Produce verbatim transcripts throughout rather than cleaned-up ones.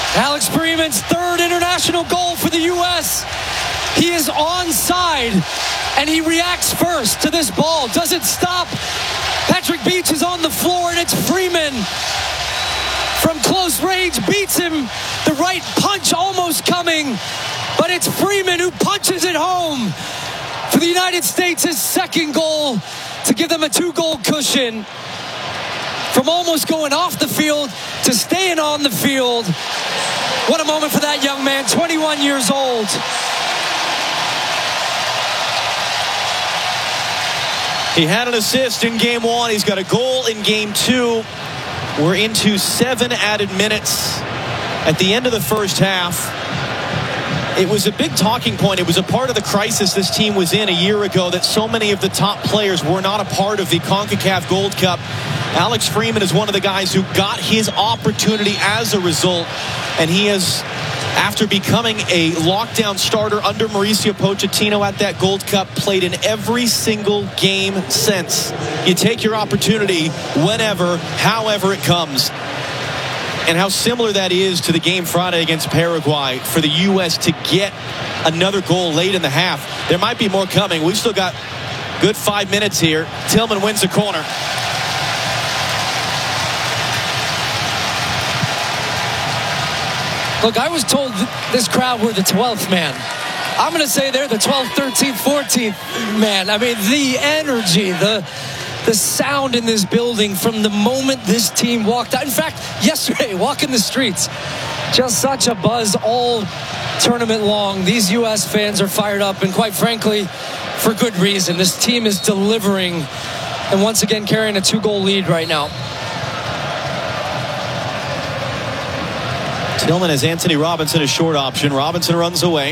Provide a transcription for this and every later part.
Alex Freeman's third international goal for the U S He is onside, and he reacts first to this ball. Doesn't stop. Patrick Beach is on the floor, and it's Freeman from close range. Beats him. The right punch almost coming, but it's Freeman who punches it home for the United States, his second goal to give them a two-goal cushion. From almost going off the field to staying on the field. What a moment for that young man, twenty-one years old. He had an assist in game one. He's got a goal in game two. We're into seven added minutes at the end of the first half. It was a big talking point. It was a part of the crisis this team was in a year ago, that so many of the top players were not a part of the CONCACAF Gold Cup. Alex Freeman is one of the guys who got his opportunity as a result, and he has, after becoming a lockdown starter under Mauricio Pochettino at that Gold Cup, played in every single game since. You take your opportunity whenever, however it comes. And how similar that is to the game Friday against Paraguay for the U S to get another goal late in the half. There might be more coming. We've still got good five minutes here. Tillman wins the corner. Look, I was told this crowd were the twelfth man. I'm going to say they're the twelfth, thirteenth, fourteenth man. I mean, the energy, the the sound in this building from the moment this team walked out. In fact, yesterday, walking the streets, just such a buzz all tournament long. These U S fans are fired up, and quite frankly, for good reason. This team is delivering, and once again carrying a two-goal lead right now. Tillman has Anthony Robinson, a short option. Robinson runs away.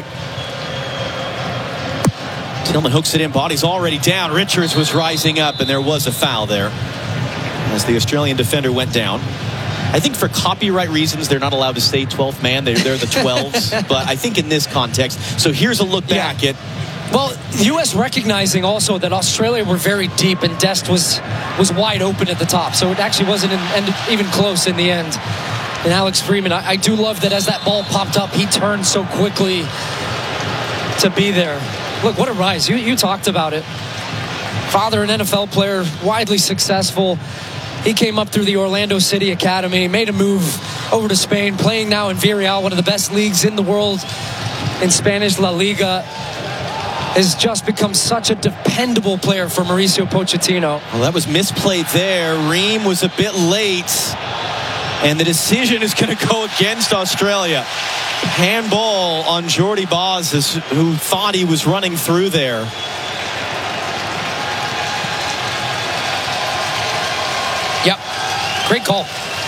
Tillman hooks it in. Body's already down. Richards was rising up, and there was a foul there as the Australian defender went down. I think for copyright reasons, they're not allowed to say twelfth man. They're, they're the twelves. But I think in this context. So here's a look back yeah. at. Well, the U S recognizing also that Australia were very deep, and Dest was was wide open at the top. So it actually wasn't in, and even close in the end. And Alex Freeman, I, I do love that as that ball popped up, he turned so quickly to be there. Look, what a rise. You, you talked about it. Father, an N F L player, widely successful. He came up through the Orlando City Academy, made a move over to Spain, playing now in Villarreal, one of the best leagues in the world in Spanish La Liga. Has just become such a dependable player for Mauricio Pochettino. Well, that was misplayed there. Ream was a bit late. And the decision is going to go against Australia. Handball on Jordi Baz, who thought he was running through there. Yep. Great call.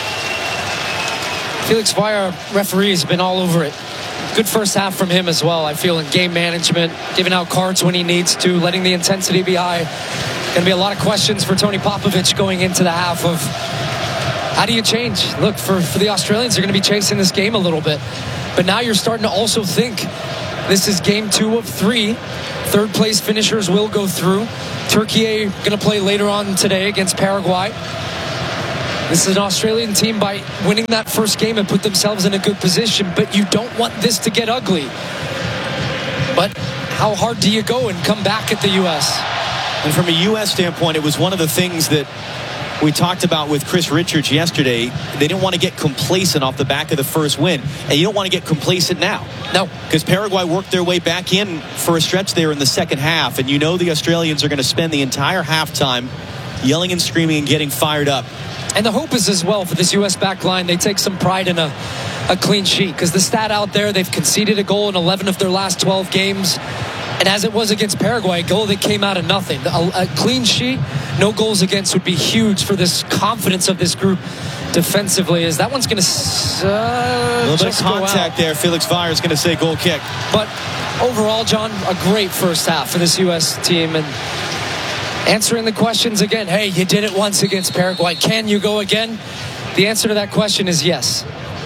Felix Vara, referee, has been all over it. Good first half from him as well, I feel, in game management, giving out cards when he needs to, letting the intensity be high. Going to be a lot of questions for Tony Popovich going into the half of how do you change? Look, for, for the Australians, they're going to be chasing this game a little bit. But now you're starting to also think this is game two of three. Third place finishers will go through. Turkey going to play later on today against Paraguay. This is an Australian team, by winning that first game, and put themselves in a good position. But you don't want this to get ugly. But how hard do you go and come back at the U S? And from a U S standpoint, it was one of the things that we talked about with Chris Richards yesterday. They didn't want to get complacent off the back of the first win. And you don't want to get complacent now. No. Because Paraguay worked their way back in for a stretch there in the second half. And you know the Australians are going to spend the entire halftime yelling and screaming and getting fired up. And the hope is as well for this U S back line, they take some pride in a, a clean sheet. Because the stat out there, they've conceded a goal in eleven of their last twelve games. And as it was against Paraguay, a goal that came out of nothing. A, a clean sheet, no goals against, would be huge for this confidence of this group defensively. As that one's going to uh, a little bit of contact there. Felix Vara is going to say goal kick. But overall, John, a great first half for this U S team. And answering the questions again. Hey, you did it once against Paraguay. Can you go again? The answer to that question is yes.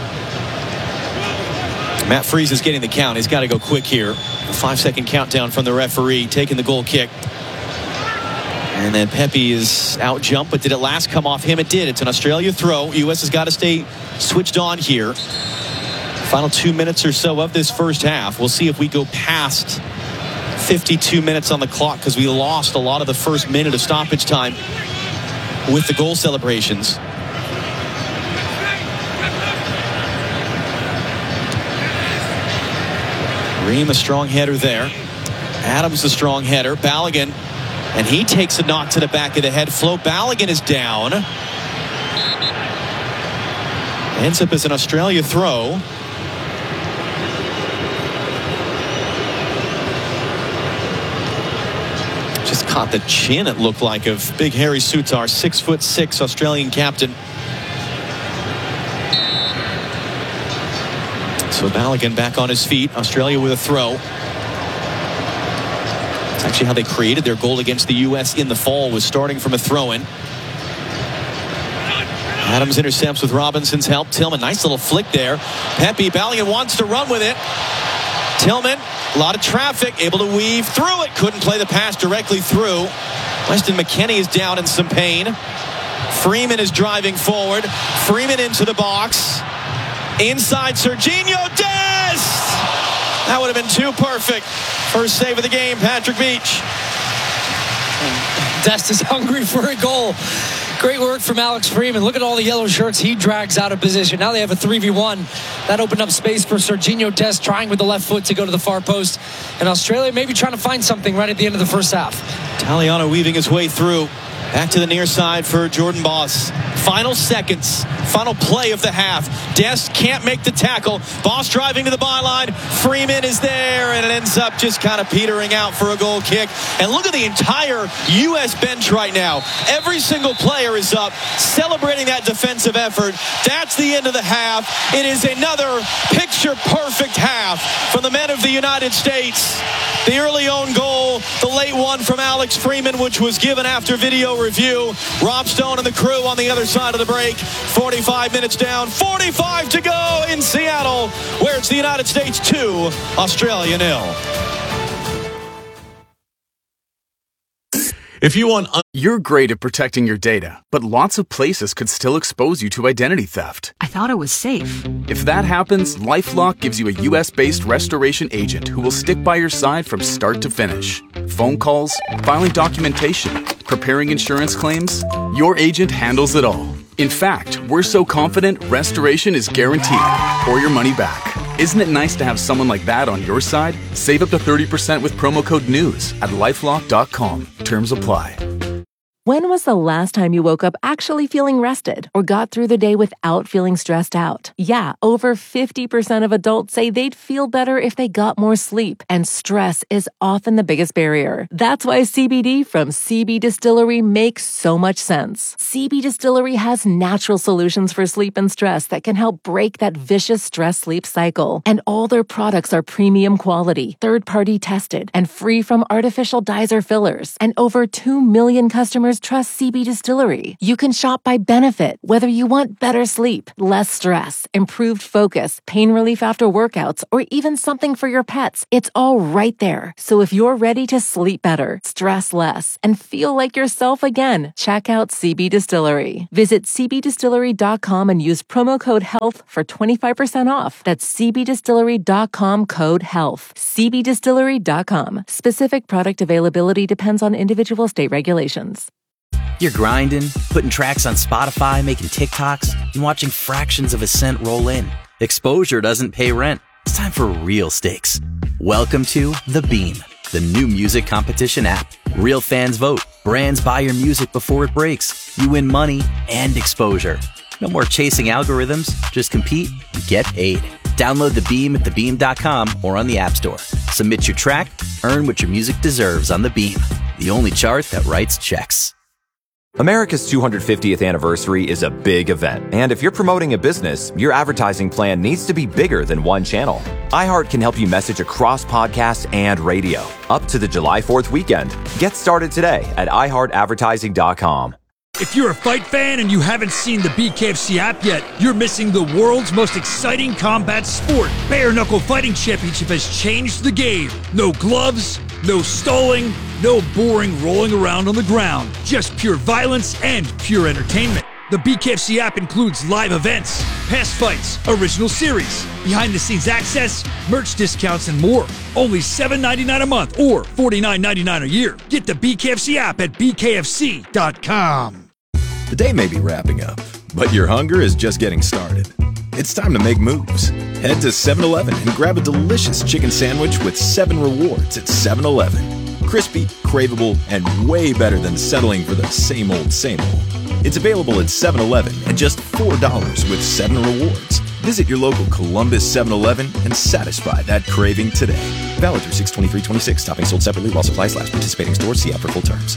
Matt Freese is getting the count. He's got to go quick here. A five-second countdown from the referee, taking the goal kick. And then Pepe is out jump, but did it last come off him? It did. It's an Australia throw. U S has got to stay switched on here. Final two minutes or so of this first half. We'll see if we go past fifty-two minutes on the clock because we lost a lot of the first minute of stoppage time with the goal celebrations. Ream a strong header there. Adams a strong header. Balogun, and he takes a knock to the back of the head. Flo Balogun is down. Ends up as an Australia throw. Just caught the chin, it looked like, of big Harry Sutar, six foot six Australian captain. So Balogun back on his feet. Australia with a throw. It's actually how they created their goal against the U S in the fall, was starting from a throw-in. Adams intercepts with Robinson's help. Tillman, nice little flick there. Pepe, Balogun wants to run with it. Tillman, a lot of traffic, able to weave through it. Couldn't play the pass directly through. Weston McKennie is down in some pain. Freeman is driving forward. Freeman into the box. Inside Serginho Dest! That would have been too perfect. First save of the game, Patrick Beach. Dest is hungry for a goal. Great work from Alex Freeman. Look at all the yellow shirts he drags out of position. Now they have a three v one. That opened up space for Serginho Dest, trying with the left foot to go to the far post. And Australia maybe trying to find something right at the end of the first half. Taliano weaving his way through. Back to the near side for Jordan Boss. Final seconds. Final play of the half. Dest can't make the tackle. Boss driving to the byline. Freeman is there, and it ends up just kind of petering out for a goal kick. And look at the entire U S bench right now. Every single player is up, celebrating that defensive effort. That's the end of the half. It is another picture-perfect half from the men of the United States. The early own goal, the late one from Alex Freeman, which was given after video review. Rob Stone and the crew on the other side of the break. forty-five minutes down, forty-five to go in Seattle, where it's the United States two, Australia nil. If you want, un- you're great at protecting your data, but lots of places could still expose you to identity theft. I thought it was safe. If that happens, LifeLock gives you a U S-based restoration agent who will stick by your side from start to finish. Phone calls, filing documentation, preparing insurance claims, your agent handles it all. In fact, we're so confident restoration is guaranteed or your money back. Isn't it nice to have someone like that on your side? Save up to thirty percent with promo code NEWS at lifelock dot com. Terms apply. When was the last time you woke up actually feeling rested or got through the day without feeling stressed out? Yeah, over fifty percent of adults say they'd feel better if they got more sleep, and stress is often the biggest barrier. That's why C B D from C B Distillery makes so much sense. C B Distillery has natural solutions for sleep and stress that can help break that vicious stress-sleep cycle. And all their products are premium quality, third-party tested, and free from artificial dyes or fillers. And over two million customers trust C B Distillery. You can shop by benefit, whether you want better sleep, less stress, improved focus, pain relief after workouts, or even something for your pets. It's all right there. So if you're ready to sleep better, stress less, and feel like yourself again, check out C B Distillery. Visit c b distillery dot com and use promo code HEALTH for twenty-five percent off. That's c b distillery dot com, code HEALTH. c b distillery dot com. Specific product availability depends on individual state regulations. You're grinding, putting tracks on Spotify, making TikToks, and watching fractions of a cent roll in. Exposure doesn't pay rent. It's time for real stakes. Welcome to The Beam, the new music competition app. Real fans vote. Brands buy your music before it breaks. You win money and exposure. No more chasing algorithms. Just compete and get paid. Download The Beam at the beam dot com or on the App Store. Submit your track, earn what your music deserves on The Beam, the only chart that writes checks. America's two hundred fiftieth anniversary is a big event, and if you're promoting a business, your advertising plan needs to be bigger than one channel. iHeart can help you message across podcast and radio, up to the July fourth weekend. Get started today at i heart advertising dot com. If you're a fight fan and you haven't seen the B K F C app yet, you're missing the world's most exciting combat sport. Bare Knuckle Fighting Championship has changed the game. No gloves, no stalling, no boring rolling around on the ground. Just pure violence and pure entertainment. The B K F C app includes live events, past fights, original series, behind-the-scenes access, merch discounts, and more. Only seven dollars and ninety-nine cents a month or forty-nine ninety-nine a year. Get the B K F C app at B K F C dot com. The day may be wrapping up, but your hunger is just getting started. It's time to make moves. Head to seven eleven and grab a delicious chicken sandwich with seven rewards at seven eleven. Crispy, craveable, and way better than settling for the same old, same old. It's available at seven eleven at just four dollars with seven rewards. Visit your local Columbus seven eleven and satisfy that craving today. Valid through six twenty-three twenty-six. Topping sold separately while supplies last. Participating stores. See app for full terms.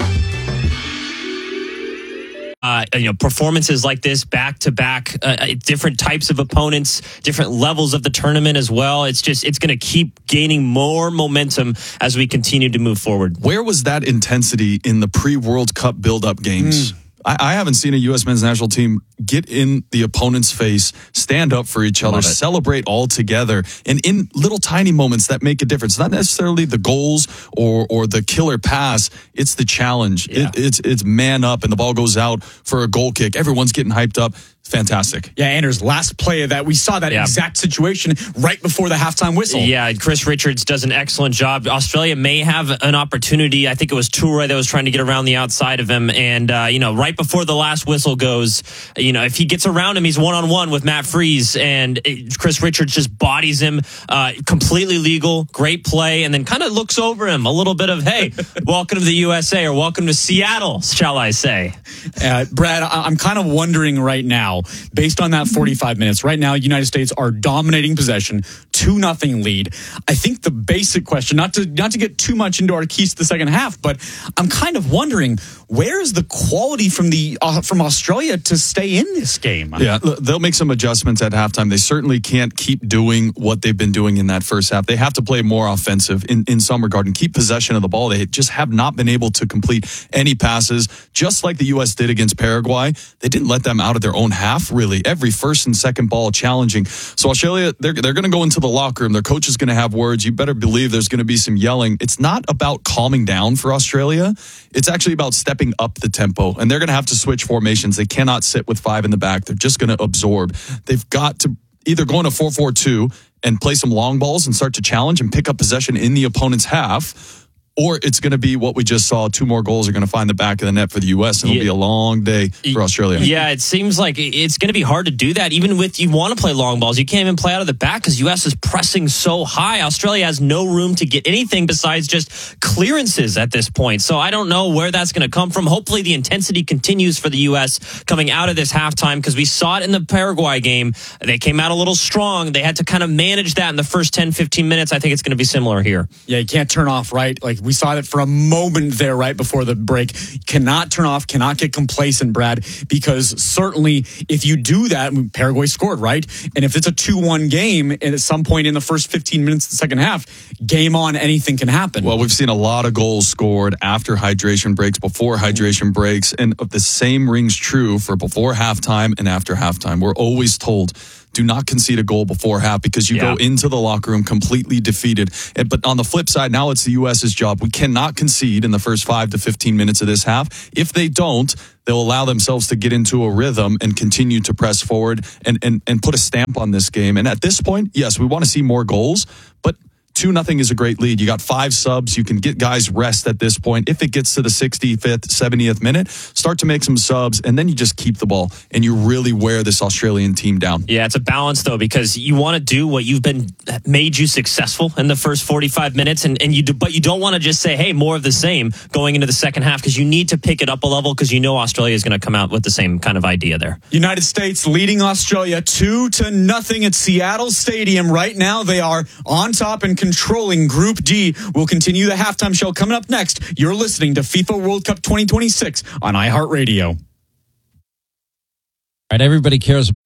Uh, you know, performances like this, back to back, uh, different types of opponents, different levels of the tournament as well. It's just, it's going to keep gaining more momentum as we continue to move forward. Where was that intensity in the pre-World Cup build-up games? Mm. I, I haven't seen a U S men's national team get in the opponent's face, stand up for each other, celebrate all together, and in little tiny moments that make a difference. Not necessarily the goals or or the killer pass. It's the challenge. Yeah. It, it's it's man up, and the ball goes out for a goal kick. Everyone's getting hyped up. Fantastic. Yeah, Anders, last play of that, we saw that yeah. exact situation right before the halftime whistle. Yeah, Chris Richards does an excellent job. Australia may have an opportunity. I think it was Toure that was trying to get around the outside of him. And, uh, you know, right before the last whistle goes, you know, if he gets around him, he's one-on-one with Matt Freese. And it, Chris Richards just bodies him. Uh, completely legal. Great play. And then kind of looks over him. A little bit of, hey, welcome to the U S A, or welcome to Seattle, shall I say. Uh, Brad, I'm kind of wondering right now, based on that forty-five minutes, right now, United States are dominating possession, two nothing lead. I think the basic question, not to not to get too much into our keys to the second half, but I'm kind of wondering, where is the quality from the uh, from Australia to stay in this game? Yeah, they'll make some adjustments at halftime. They certainly can't keep doing what they've been doing in that first half. They have to play more offensive in, in some regard and keep possession of the ball. They just have not been able to complete any passes, just like the U S did against Paraguay. They didn't let them out of their own half, really. Every first and second ball challenging. So Australia, they're, they're going to go into the locker room. Their coach is going to have words. You better believe there's going to be some yelling. It's not about calming down for Australia. It's actually about stepping up the tempo. And they're going to have to switch formations. They cannot sit with five in the back. They're just going to absorb. They've got to either go into four four two and play some long balls and start to challenge and pick up possession in the opponent's half, or it's going to be what we just saw. Two more goals are going to find the back of the net for the U S, and it'll yeah. be a long day for Australia. Yeah, it seems like it's going to be hard to do that. Even with, you want to play long balls, you can't even play out of the back because U S is pressing so high. Australia has no room to get anything besides just clearances at this point. So I don't know where that's going to come from. Hopefully the intensity continues for the U S coming out of this halftime, because we saw it in the Paraguay game. They came out a little strong. They had to kind of manage that in the first ten, fifteen minutes. I think it's going to be similar here. Yeah, you can't turn off, right? Like, we saw that for a moment there right before the break. Cannot turn off, cannot get complacent, Brad, because certainly if you do that, Paraguay scored, right? And if it's a two one game, and at some point in the first fifteen minutes of the second half, game on, anything can happen. Well, we've seen a lot of goals scored after hydration breaks, before hydration breaks, and the same rings true for before halftime and after halftime. We're always told, do not concede a goal before half, because you yeah. go into the locker room completely defeated. But on the flip side, now it's the U S's job. We cannot concede in the first five to fifteen minutes of this half. If they don't, they'll allow themselves to get into a rhythm and continue to press forward and, and, and put a stamp on this game. And at this point, yes, we want to see more goals, but two nothing is a great lead. You got five subs. You can get guys rest at this point. If it gets to the sixty-fifth, seventieth minute, start to make some subs, and then you just keep the ball, and you really wear this Australian team down. Yeah, it's a balance, though, because you want to do what you've been made you successful in the first forty-five minutes, and, and you do, but you don't want to just say, hey, more of the same going into the second half, because you need to pick it up a level, because you know Australia is going to come out with the same kind of idea there. United States leading Australia two to nothing at Seattle Stadium. Right now, they are on top and controlling Group D. We'll continue the halftime show coming up next. You're listening to FIFA World Cup twenty twenty-six on iHeartRadio. All right, everybody cares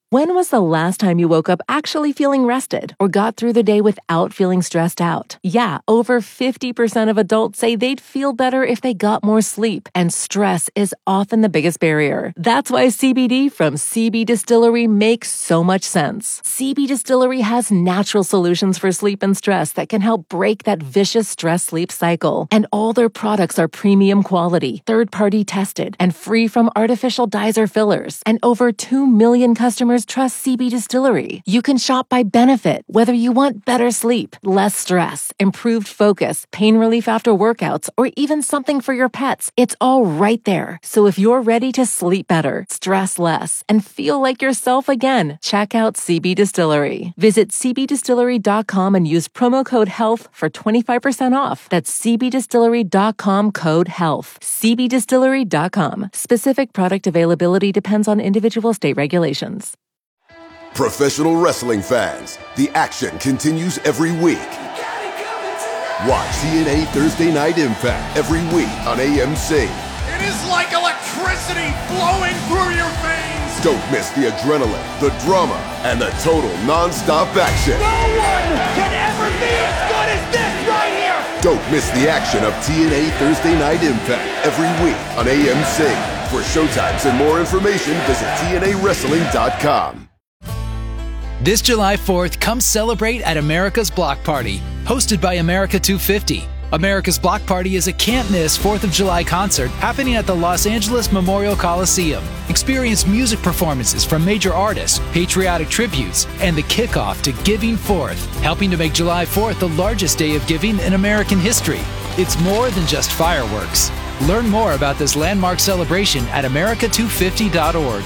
When was the last time you woke up actually feeling rested or got through the day without feeling stressed out? Yeah, over fifty percent of adults say they'd feel better if they got more sleep, and stress is often the biggest barrier. That's why C B D from C B Distillery makes so much sense. C B Distillery has natural solutions for sleep and stress that can help break that vicious stress-sleep cycle. And all their products are premium quality, third-party tested, and free from artificial dyes or fillers. And over two million customers trust C B Distillery. You can shop by benefit, whether you want better sleep, less stress, improved focus, pain relief after workouts, or even something for your pets. It's all right there. So if you're ready to sleep better, stress less, and feel like yourself again, check out C B Distillery. Visit c b distillery dot com and use promo code HEALTH for twenty-five percent off. That's c b distillery dot com code HEALTH. c b distillery dot com. Specific product availability depends on individual state regulations. Professional wrestling fans, the action continues every week. Watch T N A Thursday Night Impact every week on A M C. It is like electricity flowing through your veins. Don't miss the adrenaline, the drama, and the total non-stop action. No one can ever be as good as this right here. Don't miss the action of T N A Thursday Night Impact every week on A M C. For showtimes and more information, visit T N A wrestling dot com. This July fourth, come celebrate at America's Block Party, hosted by America two fifty. America's Block Party is a can't-miss fourth of July concert happening at the Los Angeles Memorial Coliseum. Experience music performances from major artists, patriotic tributes, and the kickoff to Giving Fourth, helping to make July fourth the largest day of giving in American history. It's more than just fireworks. Learn more about this landmark celebration at america two fifty dot org.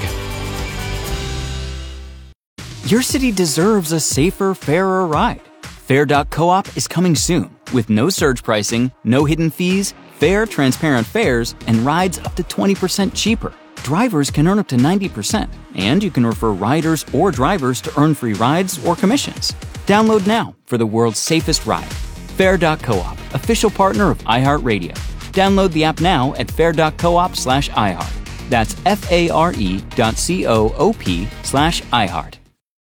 Your city deserves a safer, fairer ride. Fair dot coop is coming soon with no surge pricing, no hidden fees, fair, transparent fares, and rides up to twenty percent cheaper. Drivers can earn up to ninety percent, and you can refer riders or drivers to earn free rides or commissions. Download now for the world's safest ride. Fair dot coop, official partner of iHeartRadio. Download the app now at fair dot coop slash iHeart. That's F-A-R-E dot C-O-O-P slash iHeart.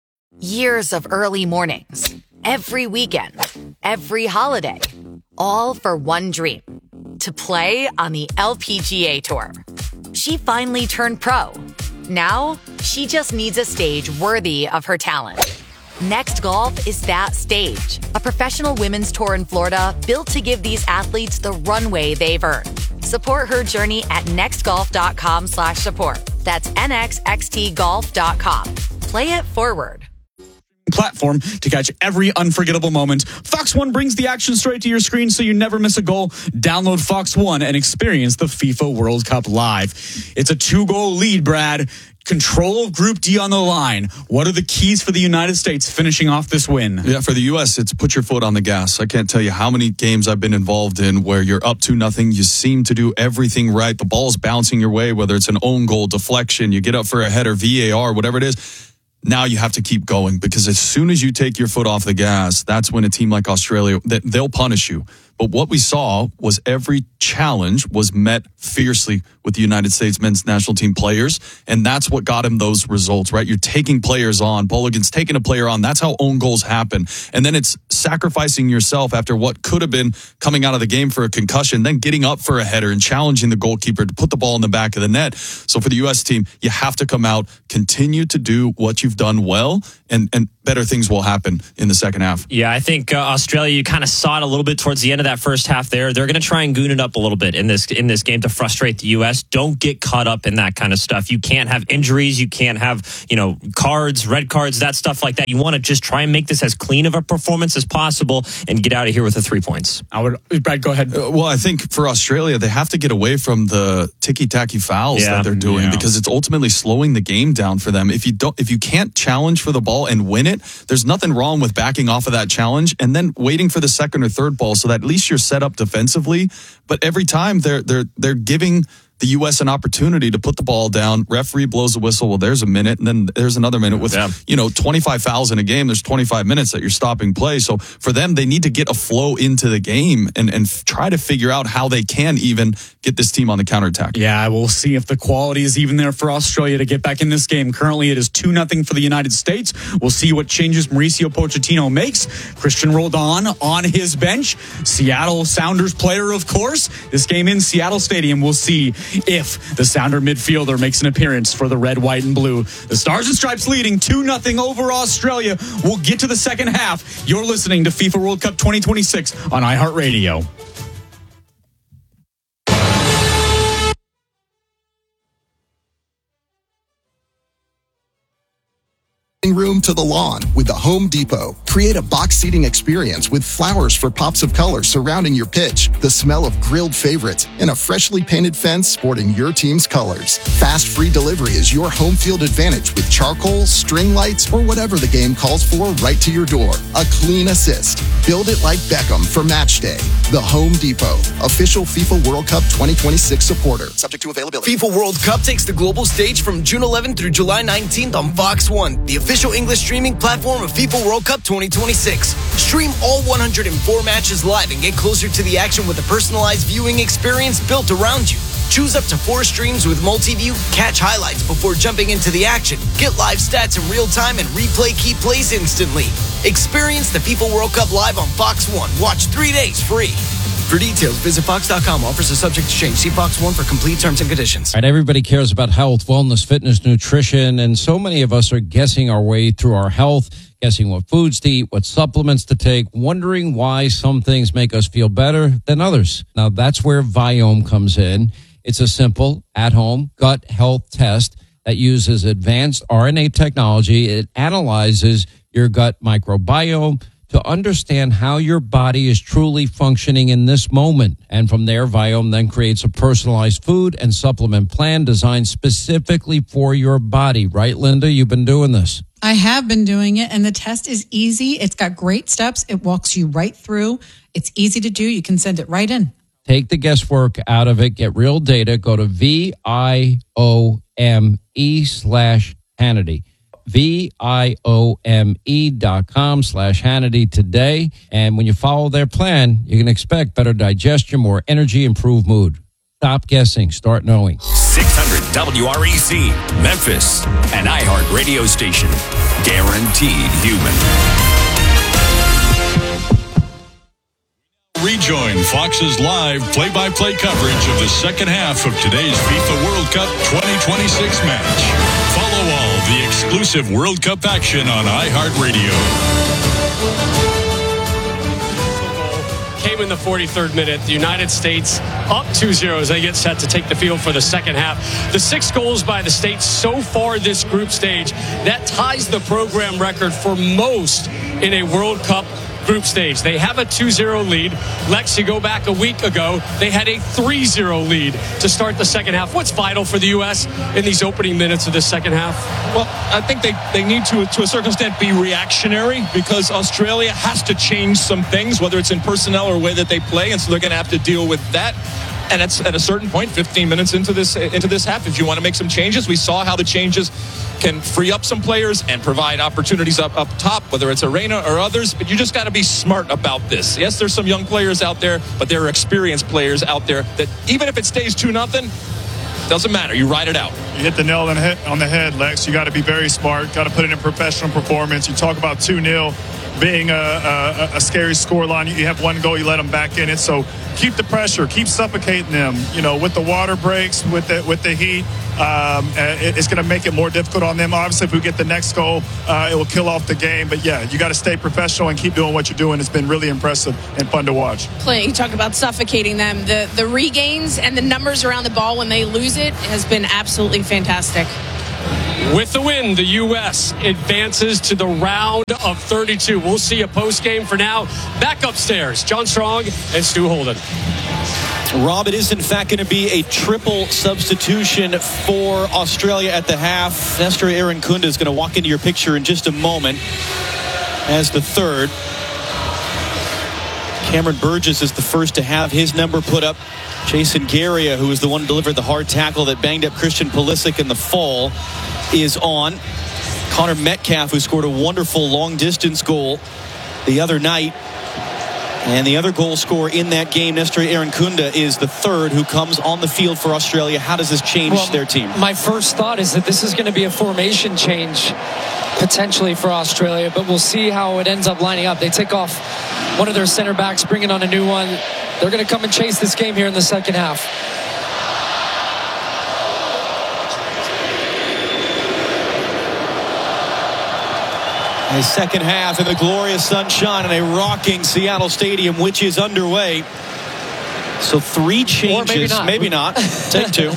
Years of early mornings, every weekend, every holiday, all for one dream, to play on the L P G A Tour. She finally turned pro. Now, she just needs a stage worthy of her talent. Next Golf is that stage, a professional women's tour in Florida built to give these athletes the runway they've earned. Support her journey at next golf dot com slash support. That's N X X T golf dot com. Play it forward. Platform to catch every unforgettable moment. Fox One brings the action straight to your screen so you never miss a goal. Download Fox One and experience the FIFA World Cup live. It's a two-goal lead, Brad. Control of Group D on the line. What are the keys for the United States finishing off this win? Yeah, for the U S, it's put your foot on the gas. I can't tell you how many games I've been involved in where you're up to nothing. You seem to do everything right. The ball's bouncing your way, whether it's an own goal, deflection, you get up for a header, V A R, whatever it is. Now you have to keep going, because as soon as you take your foot off the gas, that's when a team like Australia, they'll punish you. But what we saw was every challenge was met fiercely with the United States men's national team players, and that's what got him those results, right? You're taking players on. Balogun's taking a player on. That's how own goals happen. And then it's sacrificing yourself after what could have been coming out of the game for a concussion, then getting up for a header and challenging the goalkeeper to put the ball in the back of the net. So for the U S team, you have to come out, continue to do what you've done well, and, and better things will happen in the second half. Yeah, I think uh, Australia, you kind of saw it a little bit towards the end of that first half there. They're going to try and goon it up a little bit in this in this game to frustrate the U S. Don't get caught up in that kind of stuff. You can't have injuries. You can't have, you know, cards, red cards, that stuff like that. You want to just try and make this as clean of a performance as possible and get out of here with the three points. I would, Brad, go ahead. Uh, well, I think for Australia, they have to get away from the ticky-tacky fouls Yeah. that they're doing Yeah. because it's ultimately slowing the game down for them. If you don't, if you can't challenge for the ball and win it, there's nothing wrong with backing off of that challenge and then waiting for the second or third ball so that at least you're set up defensively. But every time they're they're they're giving the U S an opportunity to put the ball down. Referee blows a whistle. Well, there's a minute, and then there's another minute with, yeah. you know, twenty-five fouls in a game. There's twenty-five minutes that you're stopping play. So for them, they need to get a flow into the game and, and f- try to figure out how they can even get this team on the counterattack. Yeah, we'll see if the quality is even there for Australia to get back in this game. Currently, it is two nothing for the United States. We'll see what changes Mauricio Pochettino makes. Christian Roldan on his bench. Seattle Sounders player, of course. This game in Seattle Stadium, we'll see if the Sounder midfielder makes an appearance for the red, white, and blue. The Stars and Stripes leading two nothing over Australia. We'll get to the second half. You're listening to FIFA World Cup twenty twenty-six on iHeartRadio. Room to the lawn with the Home Depot. Create a box seating experience with flowers for pops of color surrounding your pitch, the smell of grilled favorites, and a freshly painted fence sporting your team's colors. Fast free delivery is your home field advantage with charcoal, string lights, or whatever the game calls for right to your door. A clean assist. Build it like Beckham for match day. The Home Depot, official FIFA World Cup twenty twenty-six supporter. Subject to availability. FIFA World Cup takes the global stage from June eleventh through July nineteenth on Fox one, the official English streaming platform of FIFA World Cup twenty twenty-six. Stream all one hundred four matches live and get closer to the action with a personalized viewing experience built around you. Choose up to four streams with multi-view, catch highlights before jumping into the action, get live stats in real time, and replay key plays instantly. Experience the FIFA World Cup live on Fox one. Watch three days free. For details, visit fox dot com. Offers are subject to change. See Fox one for complete terms and conditions. Right, everybody cares about health, wellness, fitness, nutrition, and so many of us are guessing our way through our health, guessing what foods to eat, what supplements to take, wondering why some things make us feel better than others. Now, that's where Viome comes in. It's a simple, at-home gut health test that uses advanced R N A technology. It analyzes your gut microbiome to understand how your body is truly functioning in this moment. And from there, Viome then creates a personalized food and supplement plan designed specifically for your body. Right, Linda? You've been doing this. I have been doing it, and the test is easy. It's got great steps. It walks you right through. It's easy to do. You can send it right in. Take the guesswork out of it. Get real data. Go to V I O M E slash Hannity. V I O M E dot com slash Hannity today. And when you follow their plan, you can expect better digestion, more energy, improved mood. Stop guessing. Start knowing. six hundred W R E C, Memphis, an iHeart radio station. Guaranteed human. Rejoin Fox's live play-by-play coverage of the second half of today's FIFA World Cup twenty twenty-six match. Follow all the exclusive World Cup action on iHeartRadio. Came in the forty-third minute. The United States up two zero as they get set to take the field for the second half. The six goals by the States so far this group stage, that ties the program record for most in a World Cup group stage. They have a two zero lead. Lex, you go back a week ago, they had a three zero lead to start the second half. What's vital for the U S in these opening minutes of the second half? Well, I think they, they need to, to a certain extent, be reactionary because Australia has to change some things, whether it's in personnel or way that they play, and so they're going to have to deal with that. And it's at a certain point, fifteen minutes into this into this half, if you want to make some changes, we saw how the changes can free up some players and provide opportunities up up top, whether it's Arena or others. But you just got to be smart about this. Yes, there's some young players out there, but there are experienced players out there that even if it stays two nothing, doesn't matter. You ride it out. You hit the nail on the head, on the head Lex. You got to be very smart. Got to put it in professional performance. You talk about two nil being a, a, a scary scoreline. You have one goal, you let them back in it. So keep the pressure, keep suffocating them. You know, with the water breaks, with the with the heat, um, it, it's going to make it more difficult on them. Obviously, if we get the next goal, uh, it will kill off the game. But yeah, you got to stay professional and keep doing what you're doing. It's been really impressive and fun to watch. Playing, talk about suffocating them. The the regains and the numbers around the ball when they lose it has been absolutely fantastic. With the win, the U S advances to the round of thirty-two. We'll see a post game. For now, back upstairs, John Strong and Stu Holden. Rob, it is in fact going to be a triple substitution for Australia at the half. Nestor Irankunda is going to walk into your picture in just a moment as the third. Cameron Burgess is the first to have his number put up. Jason Garia, who was the one who delivered the hard tackle that banged up Christian Pulisic in the fall, is on. Connor Metcalf, who scored a wonderful long-distance goal the other night. And the other goal scorer in that game, Nestor Irankunda, is the third who comes on the field for Australia. How does this change well, their team? My first thought is that this is going to be a formation change potentially for Australia, but we'll see how it ends up lining up. They take off one of their center backs, bringing on a new one. They're going to come and chase this game here in the second half. A second half in the glorious sunshine in a rocking Seattle Stadium, which is underway. So three changes. Or maybe not. Maybe not. Take two.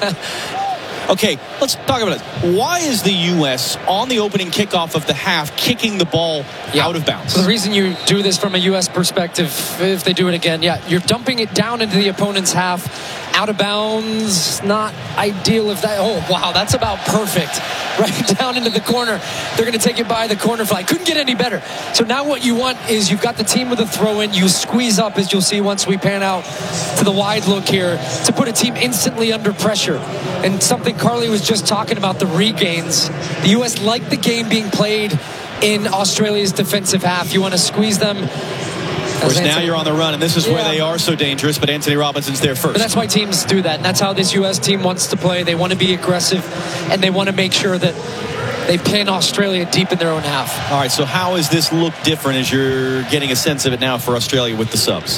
Okay, let's talk about it. Why is the U S on the opening kickoff of the half kicking the ball yeah. out of bounds? So the reason you do this from a U S perspective, if they do it again, yeah, you're dumping it down into the opponent's half. Out of bounds, not ideal if that. Oh, wow, that's about perfect. Right down into the corner. They're going to take it by the corner flag. Couldn't get any better. So now what you want is you've got the team with a throw in. You squeeze up, as you'll see once we pan out to the wide look here, to put a team instantly under pressure. And something Carly was just talking about, the regains. The U S like the game being played in Australia's defensive half. You want to squeeze them. Of course, now you're on the run, and this is yeah. where they are so dangerous, but Anthony Robinson's there first. But that's why teams do that, and that's how this U S team wants to play. They want to be aggressive, and they want to make sure that they pin Australia deep in their own half. All right, so how does this look different as you're getting a sense of it now for Australia with the subs?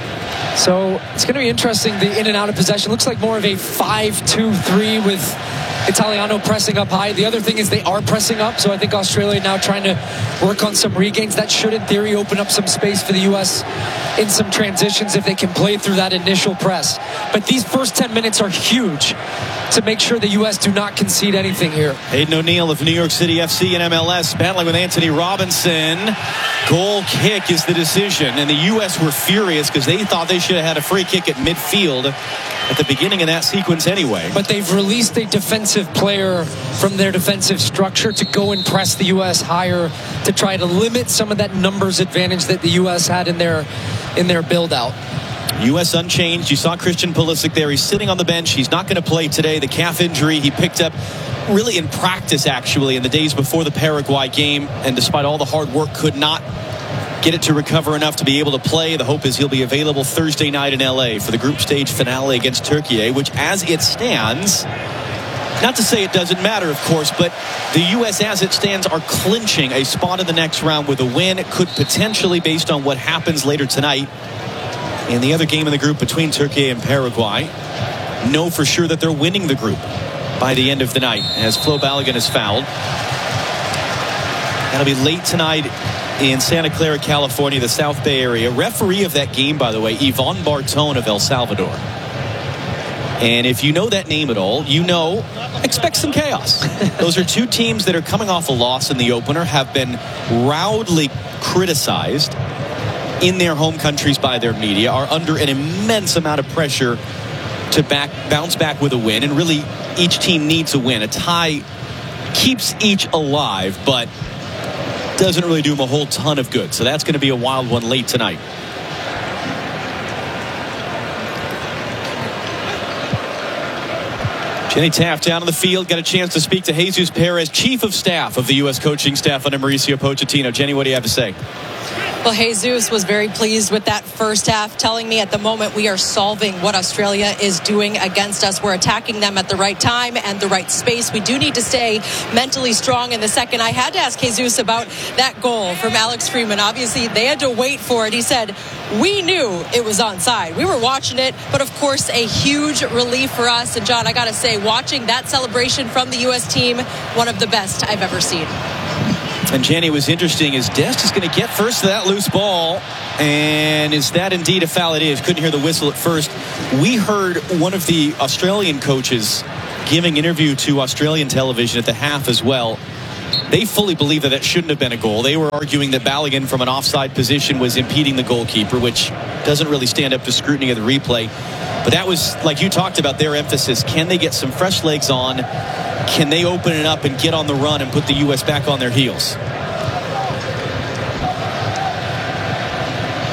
So it's going to be interesting, the in and out of possession. Looks like more of a five two three with Italiano pressing up high. The other thing is they are pressing up, so I think Australia now trying to work on some regains. That should, in theory, open up some space for the U S in some transitions if they can play through that initial press. But these first ten minutes are huge to make sure the U S do not concede anything here. Hayden O'Neill of New York City F C and M L S battling with Anthony Robinson. Goal kick is the decision, and the U S were furious because they thought they should have had a free kick at midfield at the beginning of that sequence anyway. But they've released a defensive player from their defensive structure to go and press the U S higher to try to limit some of that numbers advantage that the U S had in their in their build out. U S unchanged. You saw Christian Pulisic there. He's sitting on the bench. He's not going to play today. The calf injury he picked up really in practice, actually, in the days before the Paraguay game, and despite all the hard work, could not get it to recover enough to be able to play. The hope is he'll be available Thursday night in L A for the group stage finale against Turkey, which, as it stands, not to say it doesn't matter, of course, but the U S, as it stands, are clinching a spot in the next round with a win. It could potentially, based on what happens later tonight in the other game in the group between Turkey and Paraguay, know for sure that they're winning the group by the end of the night, as Flo Balogun is fouled. That'll be late tonight in Santa Clara, California, the South Bay area. Referee of that game, by the way, Yvonne Barton of El Salvador. And if you know that name at all, you know, expect some chaos. Those are two teams that are coming off a loss in the opener, have been roundly criticized in their home countries by their media, are under an immense amount of pressure to back bounce back with a win. And really, each team needs a win. A tie keeps each alive, but doesn't really do them a whole ton of good. So that's going to be a wild one late tonight. Jenny Taft down on the field, got a chance to speak to Jesus Perez, Chief of Staff of the U S coaching staff under Mauricio Pochettino. Jenny, what do you have to say? Well, Jesus was very pleased with that first half, telling me at the moment we are solving what Australia is doing against us. We're attacking them at the right time and the right space. We do need to stay mentally strong in the second. I had to ask Jesus about that goal from Alex Freeman. Obviously, they had to wait for it. He said, we knew it was onside. We were watching it, but of course, a huge relief for us. And John, I got to say, watching that celebration from the U S team, one of the best I've ever seen. And Jenny, was interesting is Dest is going to get first to that loose ball, and is that indeed a foul? It is. Couldn't hear the whistle at first. We heard one of the Australian coaches giving interview to Australian television at the half as well. They fully believe that that shouldn't have been a goal. They were arguing that Balogun from an offside position was impeding the goalkeeper, which doesn't really stand up to scrutiny of the replay. But that was, like you talked about, their emphasis. Can they get some fresh legs on? Can they open it up and get on the run and put the U S back on their heels? As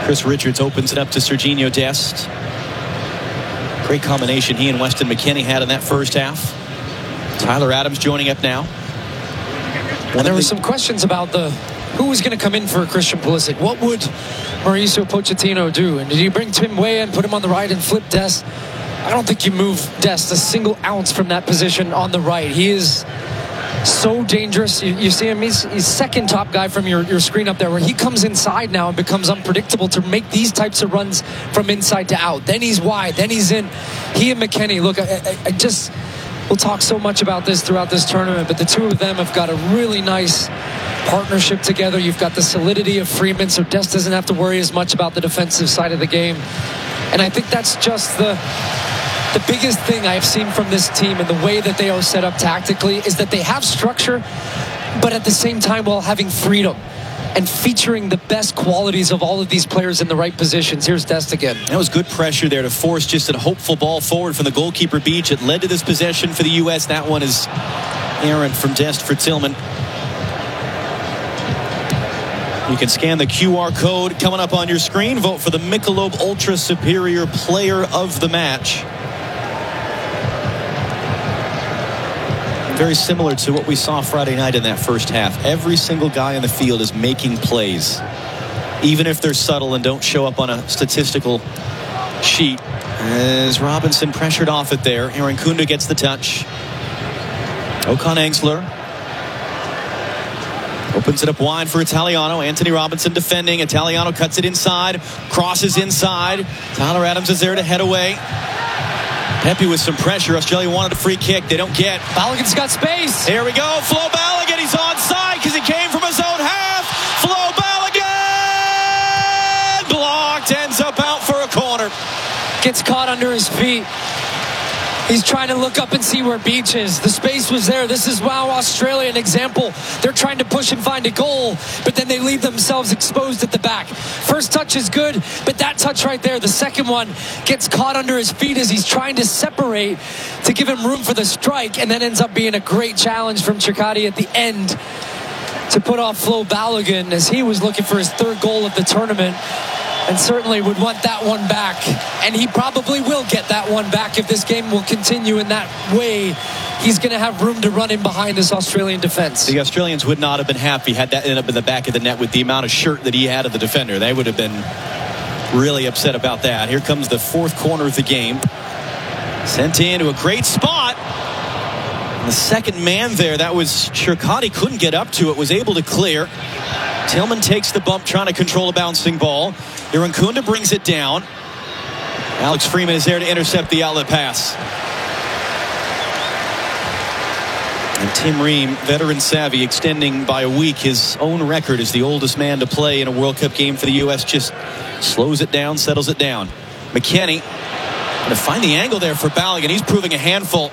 Chris Richards opens it up to Serginho Dest. Great combination he and Weston McKennie had in that first half. Tyler Adams joining up now. And there were some questions about the who was going to come in for Christian Pulisic. What would Mauricio Pochettino do? And did you bring Tim Weah and put him on the right and flip Dest? I don't think you move Dest a single ounce from that position on the right. He is so dangerous. You, you see him, he's, he's second top guy from your, your screen up there, where he comes inside now and becomes unpredictable to make these types of runs from inside to out. Then he's wide, then he's in. He and McKennie, look, I, I, I just, we'll talk so much about this throughout this tournament, but the two of them have got a really nice partnership together. You've got the solidity of Freeman, so Dest doesn't have to worry as much about the defensive side of the game. And I think that's just the the biggest thing I've seen from this team and the way that they are set up tactically is that they have structure, but at the same time while having freedom and featuring the best qualities of all of these players in the right positions. Here's Dest again. That was good pressure there to force just a hopeful ball forward from the goalkeeper Beach. It led to this possession for the U S. That one is errant from Dest for Tillman. You can scan the Q R code coming up on your screen. Vote for the Michelob Ultra Superior Player of the Match. Very similar to what we saw Friday night in that first half. Every single guy in the field is making plays, even if they're subtle and don't show up on a statistical sheet. As Robinson pressured off it there, Aaron Kunda gets the touch. Okan Engsler opens it up wide for Italiano. Anthony Robinson defending. Italiano cuts it inside, crosses inside. Tyler Adams is there to head away. Pepe with some pressure. Australia wanted a free kick. They don't get. Balogun's got space. Here we go. Flo Balogun. He's onside because he came from his own half. Flo Balogun blocked. Ends up out for a corner. Gets caught under his feet. He's trying to look up and see where Beach is. The space was there. This is, wow, Australia, an example. They're trying to push and find a goal, but then they leave themselves exposed at the back. First touch is good, but that touch right there, the second one, gets caught under his feet as he's trying to separate to give him room for the strike, and then ends up being a great challenge from Chikati at the end to put off Flo Balogun as he was looking for his third goal of the tournament. And certainly would want that one back. And he probably will get that one back if this game will continue in that way. He's going to have room to run in behind this Australian defense. The Australians would not have been happy had that ended up in the back of the net with the amount of shirt that he had of the defender. They would have been really upset about that. Here comes the fourth corner of the game. Sent into a great spot. And the second man there, that was Chircotti, couldn't get up to it, was able to clear. Tillman takes the bump, trying to control a bouncing ball. Irankunda brings it down. Alex Freeman is there to intercept the outlet pass. And Tim Ream, veteran savvy, extending by a week his own record as the oldest man to play in a World Cup game for the U S, just slows it down, settles it down. McKennie going to find the angle there for Balogun. He's proving a handful.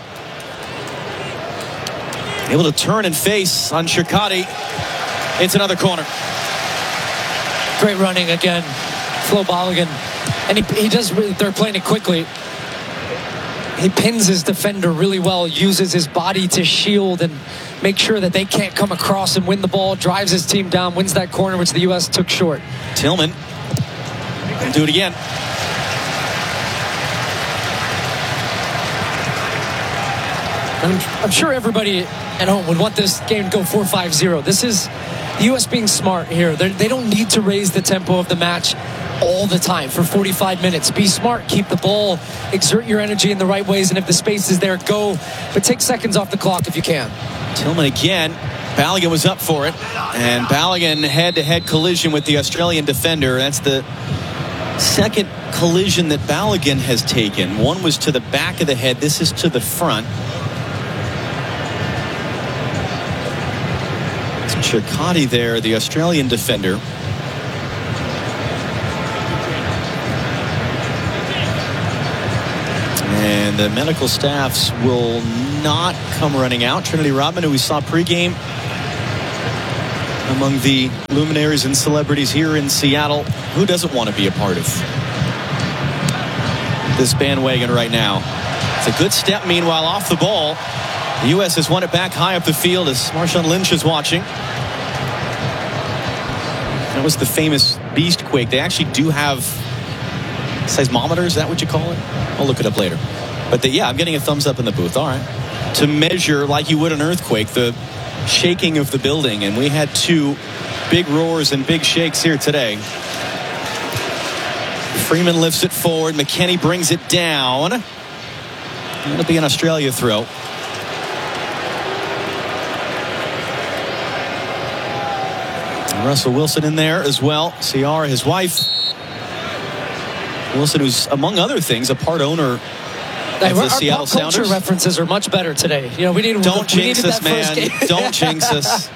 Able to turn and face on Chircotti. It's another corner. Great running again, Flo Balogun. And he, he does really, they're playing it quickly. He pins his defender really well, uses his body to shield and make sure that they can't come across and win the ball, drives his team down, wins that corner, which the U S took short. Tillman will do it again. I'm, I'm sure everybody at home would want this game to go four five zero. This is the U S being smart here. They're, they don't need to raise the tempo of the match all the time for forty-five minutes. Be smart, keep the ball, exert your energy in the right ways, and if the space is there, go. But take seconds off the clock if you can. Tillman again. Balogun was up for it. And Balogun head-to-head collision with the Australian defender. That's the second collision that Balogun has taken. One was to the back of the head. This is to the front. Chircotti there, the Australian defender. And the medical staffs will not come running out. Trinity Rodman, who we saw pregame among the luminaries and celebrities here in Seattle. Who doesn't want to be a part of this bandwagon right now? It's a good step, meanwhile, off the ball. The U S has won it back high up the field as Marshawn Lynch is watching. That was the famous beast quake. They actually do have seismometers. Is that what you call it? I'll look it up later. But the, yeah, I'm getting a thumbs up in the booth. All right. To measure, like you would an earthquake, the shaking of the building. And we had two big roars and big shakes here today. Freeman lifts it forward. McKennie brings it down. It'll be an Australia throw. And Russell Wilson in there as well. Ciara, his wife. Wilson, who's, among other things, a part owner of Hey, the our Seattle pop culture Sounders. references are much better today. You know, we need Don't we jinx needed us, that first man. game. Don't jinx us.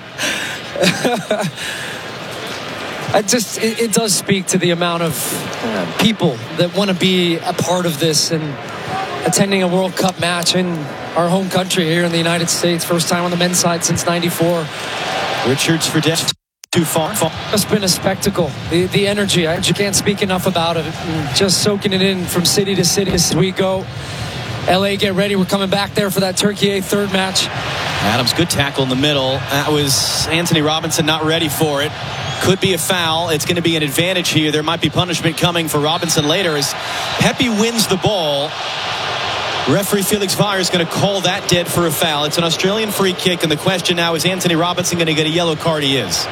I just it, it does speak to the amount of uh, people that want to be a part of this and attending a World Cup match in our home country here in the United States. First time on the men's side since ninety-four. Richards for death. Too far. It's been a spectacle. The, the energy, I you can't speak enough about it. And just soaking it in from city to city as we go. L A, get ready. We're coming back there for that Turkey A third match. Adams, good tackle in the middle. That was Anthony Robinson not ready for it. Could be a foul. It's going to be an advantage here. There might be punishment coming for Robinson later as Pepe wins the ball. Referee Felix Fire is going to call that dead for a foul. It's an Australian free kick, and the question now is Anthony Robinson going to get a yellow card? He is.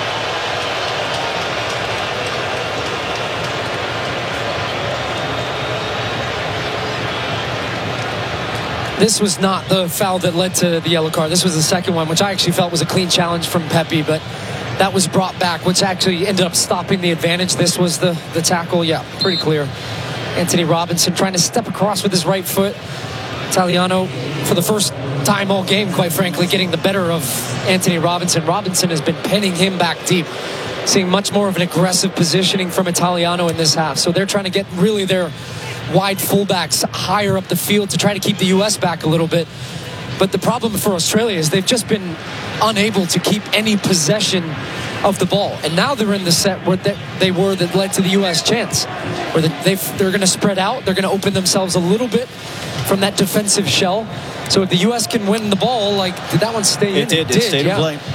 This was not the foul that led to the yellow card. This was the second one, which I actually felt was a clean challenge from Pepe, but that was brought back, which actually ended up stopping the advantage. This was the, the tackle. Yeah, pretty clear. Anthony Robinson trying to step across with his right foot. Italiano, for the first time all game, quite frankly, getting the better of Anthony Robinson. Robinson has been pinning him back deep. Seeing much more of an aggressive positioning from Italiano in this half. So they're trying to get really their wide fullbacks higher up the field to try to keep the U S back a little bit. But the problem for Australia is they've just been unable to keep any possession of the ball. And now they're in the set where they were that led to the U S chance. Where they've, they're going to spread out. They're going to open themselves a little bit from that defensive shell. So if the U S can win the ball, like, did that one stay it in? Did. It did. It stayed yeah. in play.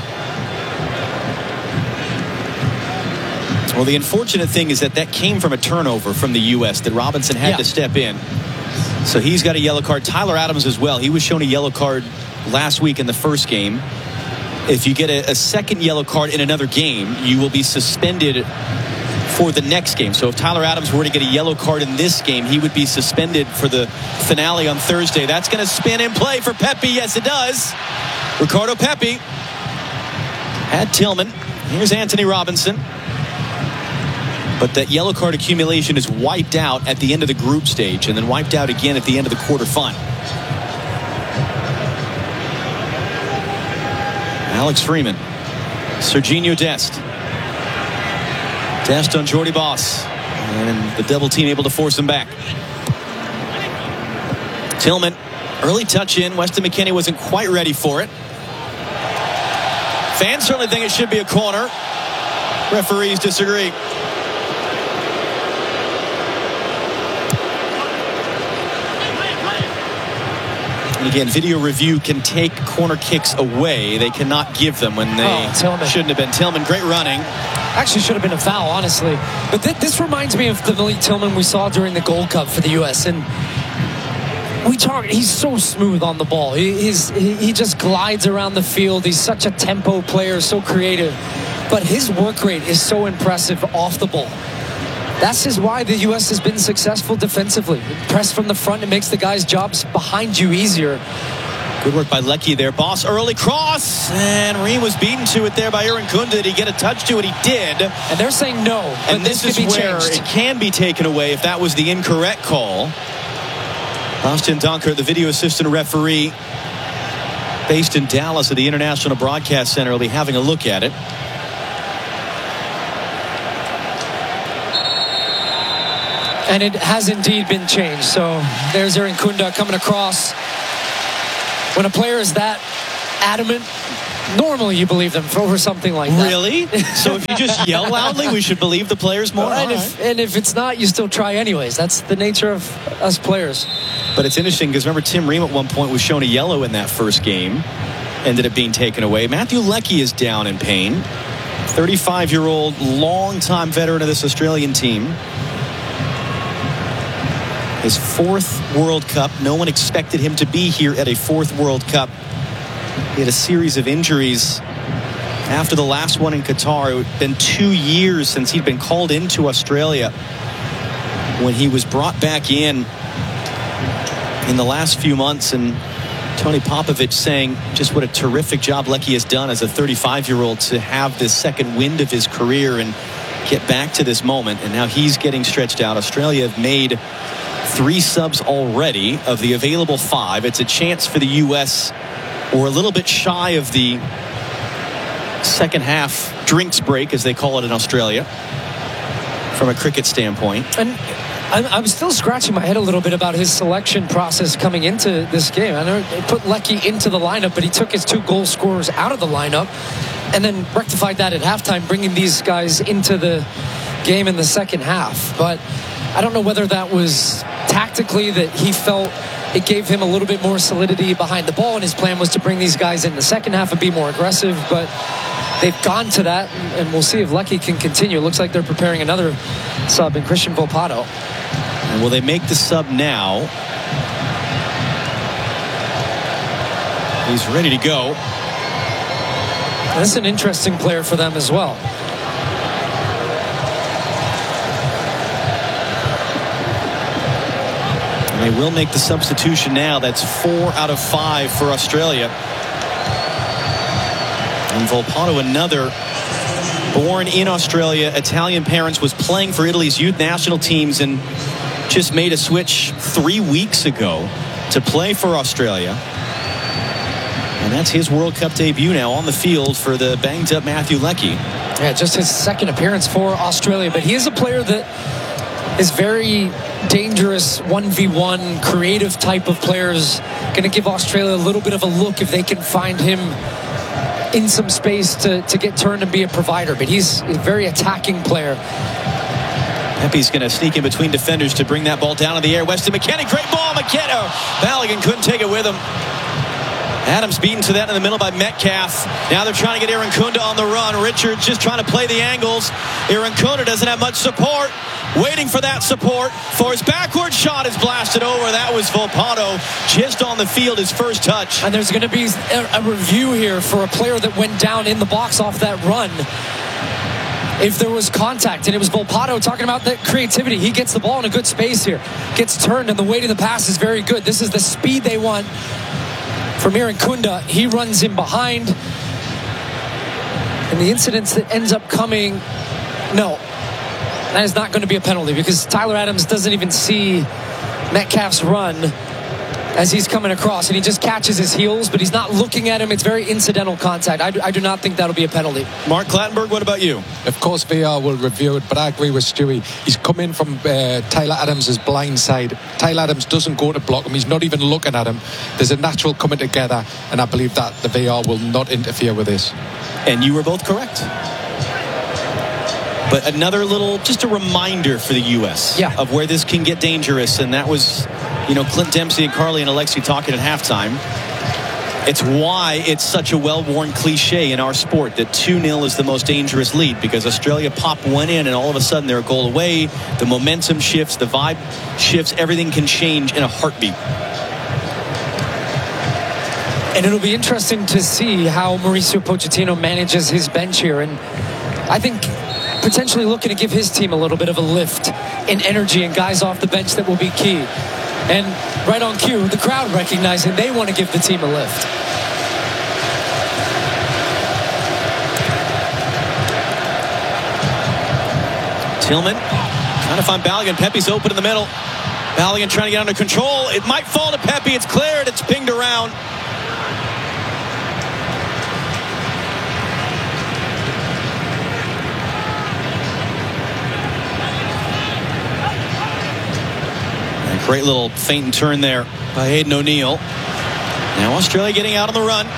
Well, the unfortunate thing is that that came from a turnover from the U S that Robinson had yeah. to step in. So he's got a yellow card. Tyler Adams as well. He was shown a yellow card last week in the first game. If you get a, a second yellow card in another game, you will be suspended for the next game. So if Tyler Adams were to get a yellow card in this game, he would be suspended for the finale on Thursday. That's going to spin in play for Pepe. Yes, it does. Ricardo Pepe had Tillman. Here's Anthony Robinson. But that yellow card accumulation is wiped out at the end of the group stage and then wiped out again at the end of the quarterfinal. Alex Freeman. Serginho Dest. Dest on Jordy Boss. And the double team able to force him back. Tillman. Early touch in. Weston McKennie wasn't quite ready for it. Fans certainly think it should be a corner. Referees disagree. And again, video review can take corner kicks away. They cannot give them when they oh, shouldn't have been. Tillman, great running. Actually should have been a foul, honestly. But th- this reminds me of the Malik Tillman we saw during the Gold Cup for the U S. And we talk, he's so smooth on the ball. He, he's, he, he just glides around the field. He's such a tempo player, so creative. But his work rate is so impressive off the ball. That's just why the U S has been successful defensively. Press from the front, it makes the guys' jobs behind you easier. Good work by Leckie there. Boss, early cross. And Reem was beaten to it there by Aaron Kunda. Did he get a touch to it? He did. And they're saying no. And this, this is where changed. it can be taken away if that was the incorrect call. Austin Dunker, the video assistant referee, based in Dallas at the International Broadcast Center, will be having a look at it. And it has indeed been changed. So there's Aaron Kunda coming across. When a player is that adamant, normally you believe them for over something like that. Really? So if you just yell loudly, we should believe the players more? And if, and if it's not, you still try anyways. That's the nature of us players. But it's interesting because remember Tim Ream at one point was shown a yellow in that first game. Ended up being taken away. Matthew Leckie is down in pain. thirty-five-year-old, long-time veteran of this Australian team. His fourth World Cup. No one expected him to be here at a fourth World Cup. He had a series of injuries after the last one in Qatar. It had been two years since he'd been called into Australia when he was brought back in in the last few months. And Tony Popovich saying just what a terrific job Lecky has done as a thirty-five-year-old to have this second wind of his career and get back to this moment. And now he's getting stretched out. Australia have made three subs already of the available five. It's a chance for the U S, or a little bit shy of the second half drinks break, as they call it in Australia, from a cricket standpoint. And I'm, I'm still scratching my head a little bit about his selection process coming into this game. I know they put Lecky into the lineup, but he took his two goal scorers out of the lineup and then rectified that at halftime, bringing these guys into the game in the second half. But I don't know whether that was tactically that he felt it gave him a little bit more solidity behind the ball, and his plan was to bring these guys in the second half and be more aggressive. But they've gone to that, and we'll see if Lecky can continue. It looks like they're preparing another sub in Christian Volpato. And will they make the sub now? He's ready to go. And this is an interesting player for them as well. And they will make the substitution now. That's four out of five for Australia. And Volpato, another born in Australia, Italian parents, was playing for Italy's youth national teams and just made a switch three weeks ago to play for Australia. And that's his World Cup debut now on the field for the banged up Matthew Lecky. Yeah, just his second appearance for Australia. But he is a player that is very dangerous, one v one, creative type of players. Going to give Australia a little bit of a look if they can find him in some space to, to get turned and be a provider. But he's a very attacking player. Pepe's going to sneak in between defenders to bring that ball down in the air. Weston McKennie, great ball. McKenna, Balogun couldn't take it with him. Adams beaten to that in the middle by Metcalf. Now they're trying to get Aaron Kunda on the run. Richards just trying to play the angles. Aaron Kunda doesn't have much support. Waiting for that support. For his backward shot is blasted over. That was Volpato just on the field, his first touch. And there's going to be a, a review here for a player that went down in the box off that run. If there was contact, and it was Volpato talking about that creativity. He gets the ball in a good space here. Gets turned, and the weight of the pass is very good. This is the speed they want from Aaron Kunda. He runs in behind. And the incidents that ends up coming, no, that is not going to be a penalty because Tyler Adams doesn't even see Metcalf's run as he's coming across, and he just catches his heels, but he's not looking at him. It's very incidental contact. I do, I do not think that'll be a penalty. Mark Clattenburg, what about you? Of course, V R will review it, but I agree with Stewie. He's come in from uh, Tyler Adams' blind side. Tyler Adams doesn't go to block him. He's not even looking at him. There's a natural coming together, and I believe that the V R will not interfere with this. And you were both correct. But another little, just a reminder for the U S yeah. of where this can get dangerous. And that was, you know, Clint Dempsey and Carly and Alexi talking at halftime. It's why it's such a well-worn cliche in our sport that two nil is the most dangerous lead, because Australia pop one in and all of a sudden they're a goal away. The momentum shifts, the vibe shifts, everything can change in a heartbeat. And it'll be interesting to see how Mauricio Pochettino manages his bench here. And I think potentially looking to give his team a little bit of a lift in energy and guys off the bench that will be key. And right on cue, the crowd recognizing they want to give the team a lift. Tillman trying to find Balogun. Pepe's open in the middle. Balogun trying to get under control. It might fall to Pepe. It's cleared. It's pinged around. Great little feint and turn there by Hayden O'Neill. Now Australia getting out on the run.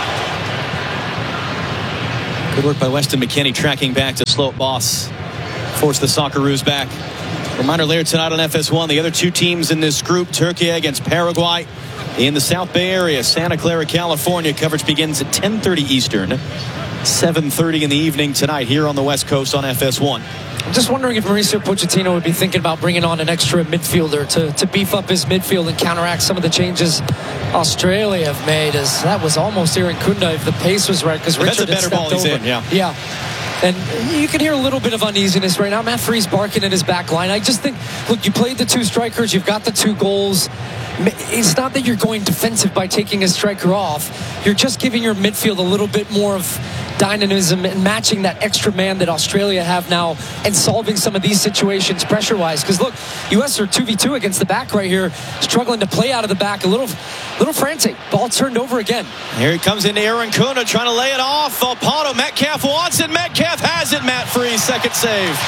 Good work by Weston McKennie tracking back to Sloat Boss. Force the Socceroos back. Reminder later tonight on F S one, the other two teams in this group, Turkey against Paraguay in the South Bay area, Santa Clara, California. Coverage begins at ten thirty Eastern, seven thirty in the evening tonight here on the West Coast on F S one. I'm just wondering if Mauricio Pochettino would be thinking about bringing on an extra midfielder to, to beef up his midfield and counteract some of the changes Australia have made. As that was almost Aaron Kunda if the pace was right, because Richard That's a better ball he's in, yeah. Yeah. And you can hear a little bit of uneasiness right now. Matt Freese barking in his back line. I just think, look, you played the two strikers. You've got the two goals. It's not that you're going defensive by taking a striker off. You're just giving your midfield a little bit more of dynamism and matching that extra man that Australia have now and solving some of these situations pressure-wise. Because, look, U S are two v two against the back right here, struggling to play out of the back. A little little frantic. Ball turned over again. Here he comes into Aaron Kuna trying to lay it off. Volpato, Metcalf wants it. Metcalf has it. Matt Freese, second save.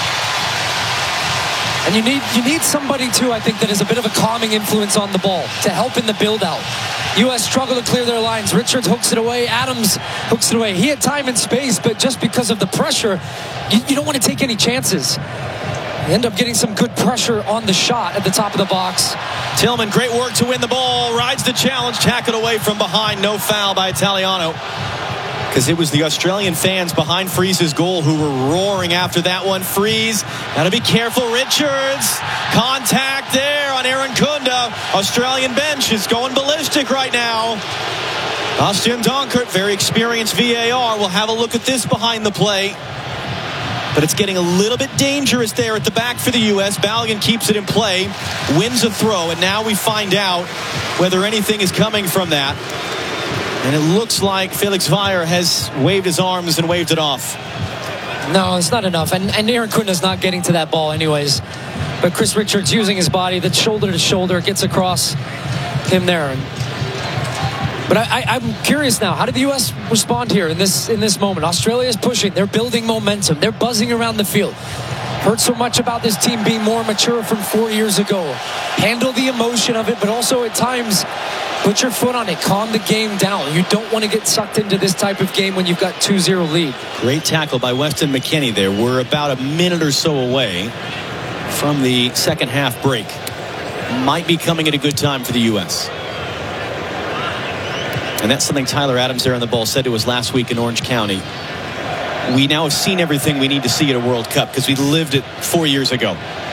And you need you need somebody, too, I think, that is a bit of a calming influence on the ball to help in the build-out. U S struggle to clear their lines. Richards hooks it away. Adams hooks it away. He had time and space, but just because of the pressure, you, you don't want to take any chances. You end up getting some good pressure on the shot at the top of the box. Tillman, great work to win the ball. Rides the challenge, tackled away from behind. No foul by Italiano. Because it was the Australian fans behind Freese's goal who were roaring after that one. Freese, got to be careful. Richards, contact there on Aaron Kunda. Australian bench is going ballistic right now. Austin Donkert, very experienced V A R. We'll have a look at this behind the play. But it's getting a little bit dangerous there at the back for the U S. Balogun keeps it in play, wins a throw, and now we find out whether anything is coming from that. And it looks like Felix Weyer has waved his arms and waved it off. No, it's not enough. And, and Aaron Kunda's not getting to that ball anyways. But Chris Richards using his body, that shoulder to shoulder, gets across him there. But I, I, I'm curious now, how did the U S respond here in this in this moment? Australia is pushing. They're building momentum. They're buzzing around the field. Heard so much about this team being more mature from four years ago. Handle the emotion of it, but also at times put your foot on it. Calm the game down. You don't want to get sucked into this type of game when you've got two zero lead. Great tackle by Weston McKennie there. We're about a minute or so away from the second half break. Might be coming at a good time for the U S. And that's something Tyler Adams there on the ball said to us last week in Orange County. We now have seen everything we need to see at a World Cup because we lived it four years ago.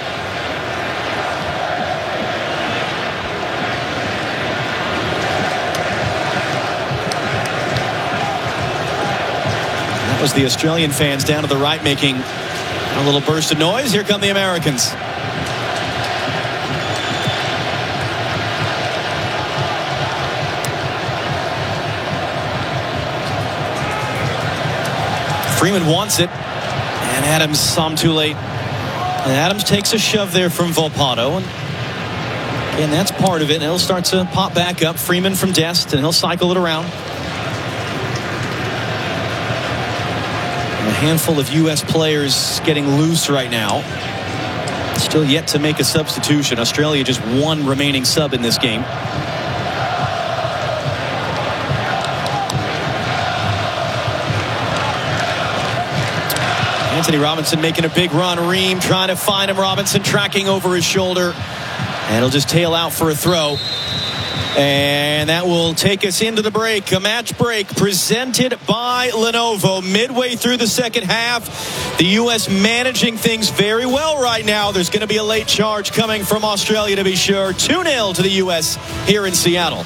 That was the Australian fans down to the right making a little burst of noise. Here come the Americans. Freeman wants it, and Adams saw him too late. And Adams takes a shove there from Volpato, and again, that's part of it. And he'll start to pop back up. Freeman from Dest, and he'll cycle it around. And a handful of U S players getting loose right now. Still yet to make a substitution. Australia just one remaining sub in this game. Anthony Robinson making a big run. Ream trying to find him. Robinson tracking over his shoulder. And he'll just tail out for a throw. And that will take us into the break. A match break presented by Lenovo. Midway through the second half, the U S managing things very well right now. There's going to be a late charge coming from Australia to be sure. two nil to the U S here in Seattle.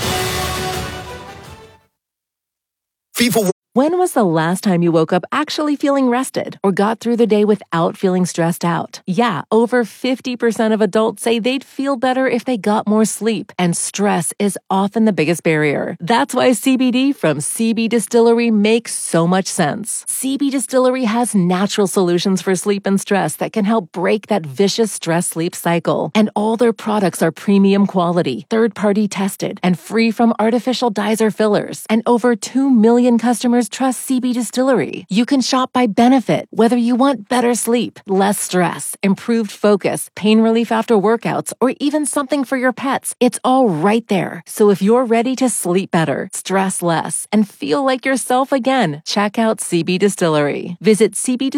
FIFA. When was the last time you woke up actually feeling rested or got through the day without feeling stressed out? Yeah, over fifty percent of adults say they'd feel better if they got more sleep, and stress is often the biggest barrier. That's why C B D from C B Distillery makes so much sense. C B Distillery has natural solutions for sleep and stress that can help break that vicious stress-sleep cycle. And all their products are premium quality, third-party tested, and free from artificial dyes or fillers. And over two million customers trust C B Distillery. You can shop by benefit, whether you want better sleep, less stress, improved focus, pain relief after workouts, or even something for your pets. It's all right there. So if you're ready to sleep better, stress less, and feel like yourself again, check out C B Distillery. Visit C B